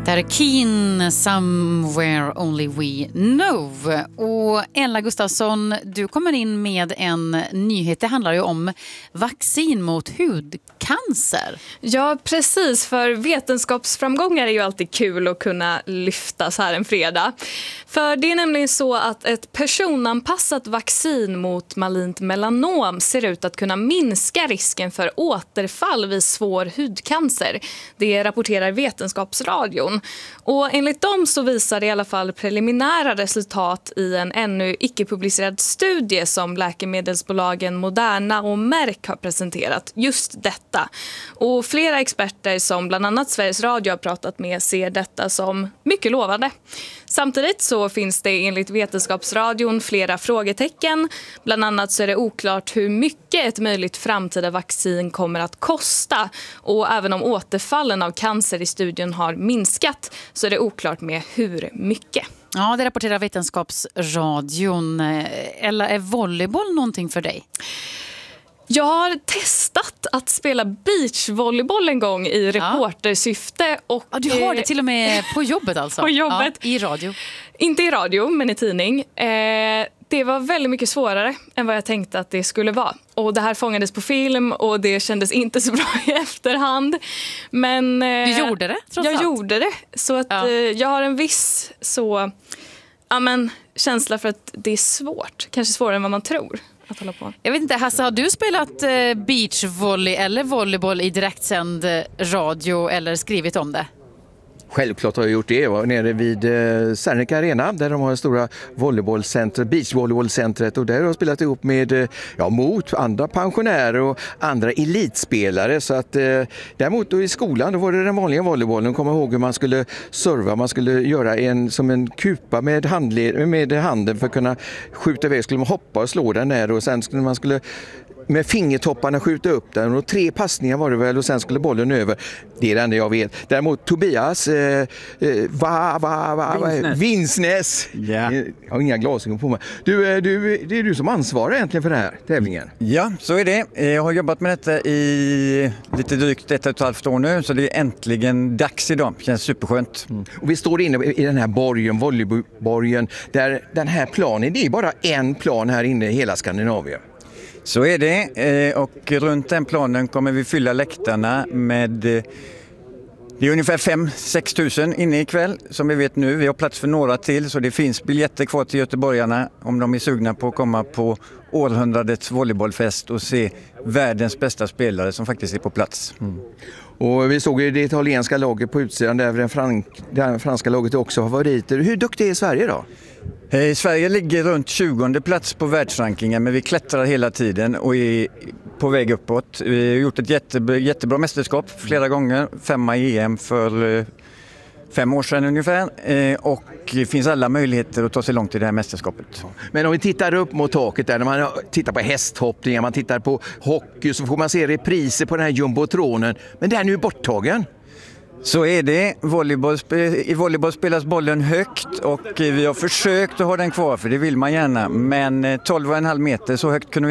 Där är Keen, Somewhere Only We Know. Och Ella Gustafsson, du kommer in med en nyhet. Det handlar ju om vaccin mot hudcancer. Ja, precis. För vetenskapsframgångar är ju alltid kul att kunna lyfta så här en fredag. För det är nämligen så att ett personanpassat vaccin mot malignt melanom ser ut att kunna minska risken för återfall vid svår hudcancer. Det rapporterar Vetenskapsradion. Och enligt dem så visar det i alla fall preliminära resultat i en ännu icke-publicerad studie som läkemedelsbolagen Moderna och Merck har presenterat just detta. Och flera experter som bland annat Sveriges Radio har pratat med ser detta som mycket lovande. Samtidigt så finns det enligt Vetenskapsradion flera frågetecken. Bland annat så är det oklart hur mycket ett möjligt framtida vaccin kommer att kosta. Och även om återfallen av cancer i studien har minskat så är det oklart med hur mycket. Ja, det rapporterar Vetenskapsradion. Eller är volleyboll någonting för dig? Jag har testat att spela beachvolleyboll en gång i reportersyfte. Och, du har det till och med på jobbet alltså? På jobbet. Ja, i radio? Inte i radio, men i tidning. Det var väldigt mycket svårare än vad jag tänkte att det skulle vara. Och det här fångades på film och det kändes inte så bra i efterhand. Men du gjorde det, trots allt? Jag gjorde det. Så att jag har en viss känsla för att det är svårt. Kanske svårare än vad man tror. Jag vet inte, Hasse, har du spelat beachvolley eller volleyboll i direktsänd radio eller skrivit om det? Självklart har jag gjort det. Jag var nere vid Serneke Arena där de har det stora beachvolleybollcentret och där har jag spelat ihop med mot andra pensionärer och andra elitspelare. Så att däremot då i skolan då var det den vanliga volleybollen. Kommer ihåg hur man skulle serva, man skulle göra en kupa med handen för att kunna skjuta iväg. Skulle man hoppa och slå den där och sen skulle man med fingertopparna skjuta upp den och 3 passningar var det väl och sen skulle bollen över. Det är det enda jag vet. Däremot Tobias Vinsnäs. Ja. Jag har inga glasögon på mig. Det är du som ansvarar egentligen för den här tävlingen. Ja, så är det. Jag har jobbat med detta i lite drygt 1,5 år nu så det är äntligen dags idag. Det känns superskönt. Och vi står inne i den här borgen, volleyborgen, där den här planen, det är bara en plan här inne i hela Skandinavien. Så är det och runt den planen kommer vi fylla läktarna med, det är ungefär 5-6 tusen inne ikväll som vi vet nu. Vi har plats för några till så det finns biljetter kvar till göteborgarna om de är sugna på att komma på århundradets volleybollfest och se världens bästa spelare som faktiskt är på plats. Och vi såg ju det italienska laget på utsidan där det franska laget är också favoriter. Hur duktig är Sverige då? Sverige ligger runt 20:e plats på världsrankingen men vi klättrar hela tiden och är på väg uppåt. Vi har gjort ett jättebra mästerskap flera gånger, 5 i EM för 5 år sedan ungefär och det finns alla möjligheter att ta sig långt i det här mästerskapet. Men om vi tittar upp mot taket där, när man tittar på hästhoppningar, man tittar på hockey så får man se repriser på den här jumbotronen, men den är ju borttagen. Så är det. I volleyboll spelas bollen högt och vi har försökt att ha den kvar för det vill man gärna men 12,5 meter så högt kunde vi